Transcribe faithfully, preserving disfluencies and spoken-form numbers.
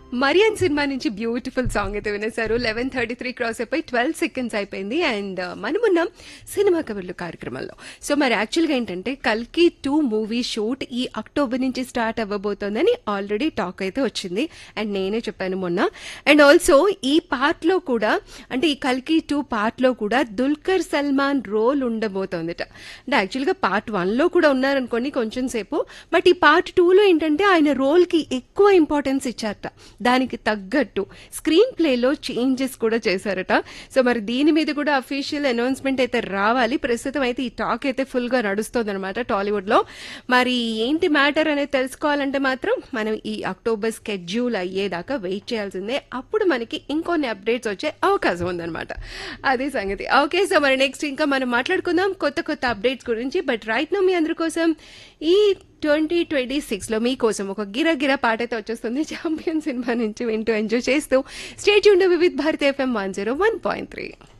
Marrion cinema నుంచి beautiful song అయితే వినేశారు. Eleven thirty three cross అయిపోయి ట్వెల్వ్ సెకండ్స్ అయిపోయింది. అండ్ మనమున్నాం సినిమా కబుర్లు కార్యక్రమంలో. సో మరి యాక్చువల్గా ఏంటంటే కల్కి టూ మూవీ షూట్ ఈ అక్టోబర్ నుంచి స్టార్ట్ అవ్వబోతోందని ఆల్రెడీ టాక్ అయితే వచ్చింది. అండ్ నేనే చెప్పాను మొన్న. అండ్ ఆల్సో ఈ పార్ట్ లో కూడా అంటే ఈ కల్కి టూ పార్ట్ లో కూడా దుల్కర్ సల్మాన్ రోల్ ఉండబోతోందట. అంటే యాక్చువల్గా పార్ట్ వన్ లో కూడా ఉన్నారనుకోండి కొంచెం సేపు, బట్ ఈ పార్ట్ టూ లో ఏంటంటే ఆయన రోల్ కి ఎక్కువ ఇంపార్టెన్స్ ఇచ్చారట. దానికి తగ్గట్టు స్క్రీన్ ప్లేలో చేంజెస్ కూడా చేశారట. సో మరి దీని మీద కూడా అఫీషియల్ అనౌన్స్మెంట్ అయితే రావాలి. ప్రస్తుతం అయితే ఈ టాక్ అయితే ఫుల్ గా నడుస్తుంది అనమాట టాలీవుడ్ లో. మరి ఏంటి మ్యాటర్ అనేది తెలుసుకోవాలంటే మాత్రం మనం ఈ అక్టోబర్ స్కెడ్యూల్ అయ్యేదాకా వెయిట్ చేయాల్సిందే. అప్పుడు మనకి ఇంకొన్ని అప్డేట్స్ వచ్చే అవకాశం ఉందన్నమాట. అదే సంగతి. ఓకే, సో మరి నెక్స్ట్ ఇంకా మనం మాట్లాడుకుందాం కొత్త కొత్త అప్డేట్స్ గురించి. బట్ రైట్ నో మీ అందరి కోసం ఈ ట్వంటీ ట్వంటీ సిక్స్ లో మీకోసం ఒక గిరగిర పాట అయితే వచ్చేస్తుంది ఛాంపియన్ సినిమా నుంచి. వింటూ ఎంజాయ్ చేస్తూ stay tuned with Bharati FM one zero one point three.